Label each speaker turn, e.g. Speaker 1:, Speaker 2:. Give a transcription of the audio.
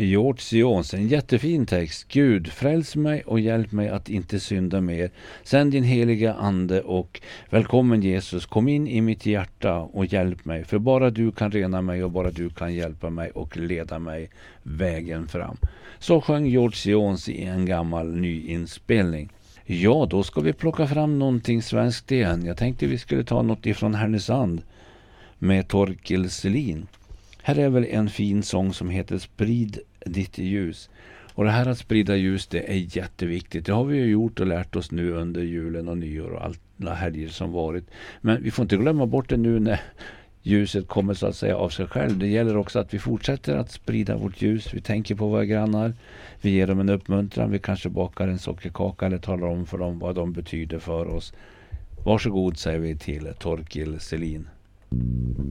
Speaker 1: George Sions, en jättefin text. Gud, fräls mig och hjälp mig att inte synda mer. Sänd din heliga ande och välkommen Jesus, kom in i mitt hjärta och hjälp mig. För bara du kan rena mig och bara du kan hjälpa mig och leda mig vägen fram. Så sjöng George Sions i en gammal nyinspelning. Ja, då ska vi plocka fram någonting svenskt igen. Jag tänkte vi skulle ta något ifrån Härnösand med Torkel Selin. Här är väl en fin sång som heter Sprid ditt ljus. Och det här att sprida ljus, det är jätteviktigt. Det har vi ju gjort och lärt oss nu under julen och nyår och alla helger som varit. Men vi får inte glömma bort det nu när ljuset kommer så att säga av sig själv. Det gäller också att vi fortsätter att sprida vårt ljus. Vi tänker på våra grannar. Vi ger dem en uppmuntran. Vi kanske bakar en sockerkaka eller talar om för dem vad de betyder för oss. Varsågod, säger vi till Torkel Selin.